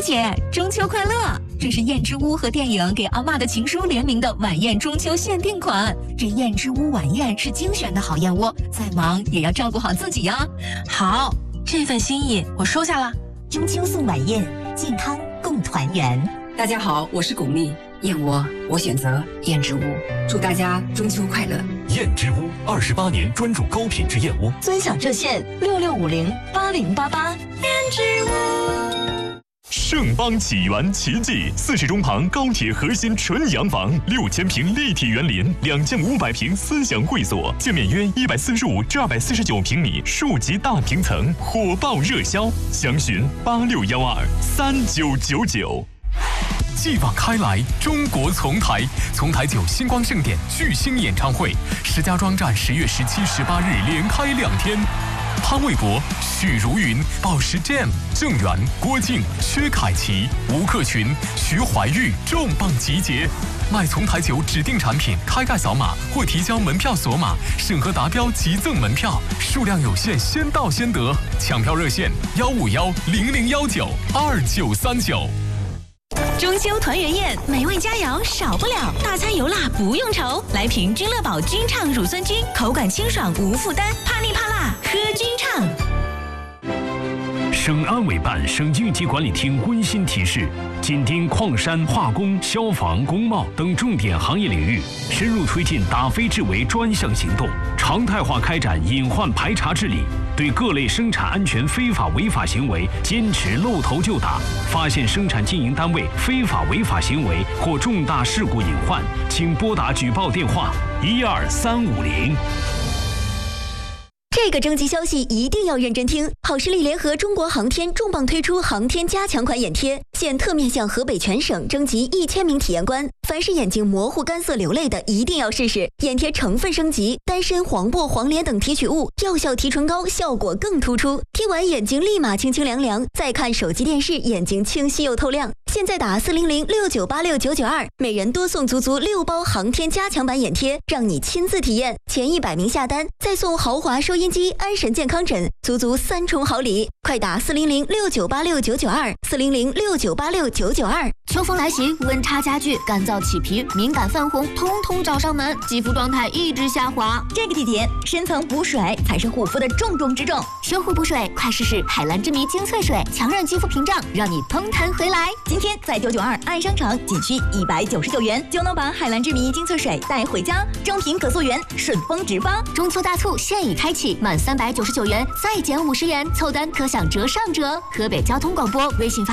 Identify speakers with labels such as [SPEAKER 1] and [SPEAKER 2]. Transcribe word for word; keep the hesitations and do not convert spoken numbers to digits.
[SPEAKER 1] 姐，中秋快乐！这是燕之屋和电影《给阿嬷的情书》联名的晚宴中秋限定款。这燕之屋晚宴是精选的好燕窝，再忙也要照顾好自己呀。
[SPEAKER 2] 好，这份心意我收下了。
[SPEAKER 3] 中秋送晚宴，健康共团圆。
[SPEAKER 4] 大家好，我是巩俐，燕窝我选择燕之屋，祝大家中秋快乐。
[SPEAKER 5] 燕之屋二十八年专注高品质燕窝，
[SPEAKER 3] 尊享热线六六五零八零八八。
[SPEAKER 1] 燕之屋。
[SPEAKER 5] 盛邦启源奇迹，四十中旁高铁核心纯洋房，六千平立体园林，两千五百平思想会所，建面约一百四十五至二百四十九平米，数级大平层，火爆热销，详询八六幺二三九九九。继往开来，中国丛台，丛台九星光盛典巨星演唱会，石家庄站十月十七、十八日连开两天。潘玮柏、许茹芸、宝石 Jam、郑源、郭靖、薛凯琪、吴克群、徐怀钰重磅集结。买丛台酒指定产品，开盖扫码或提交门票锁码，审核达标即赠门票，数量有限，先到先得。抢票热线：幺五幺零零幺九二九三九。
[SPEAKER 1] 中秋团圆宴，美味佳肴少不了，大餐油辣不用愁。来瓶君乐宝君畅乳酸菌，口感清爽无负担，怕腻怕辣喝君畅。
[SPEAKER 6] 省安委办、省应急管理厅温馨提示：紧盯矿山、化工、消防、工贸等重点行业领域，深入推进打非治为专项行动，常态化开展隐患排查治理。对各类生产安全非法违法行为坚持露头就打，发现生产经营单位非法违法行为或重大事故隐患，请拨打举报电话一二三五零。
[SPEAKER 7] 这个征集消息一定要认真听！好视力联合中国航天重磅推出航天加强款眼贴，现特面向河北全省征集一千名体验官，凡是眼睛模糊、干涩、流泪的，一定要试试。眼贴成分升级，丹参、黄柏、黄连等提取物，药效提纯高，效果更突出。贴完眼睛立马清清凉凉，再看手机电视，眼睛清晰又透亮。现在打四零零六九八六九九二，每人多送足足六包航天加强版眼贴，让你亲自体验。前一百名下单，再送豪华收音机、安神健康枕，足足三重好礼！快打四零零六九八六九九二，四零零六九八六九九二。
[SPEAKER 8] 秋风来袭，温差加剧，干燥起皮、敏感泛红，通通找上门，肌肤状态一直下滑。
[SPEAKER 3] 这个季节，深层补水才是护肤的重中之重。
[SPEAKER 8] 修护补水，快试试海蓝之谜精粹水，强韧肌肤屏障，让你嘭弹回来。
[SPEAKER 3] 今天在九九二爱商场，仅需一百九十九元就能把海蓝之谜精粹水带回家，正品可溯源，顺丰直发。
[SPEAKER 8] 中秋大促现已开启，满三百九十九元再减五十元，凑单可享折上折。河北交通广播微信发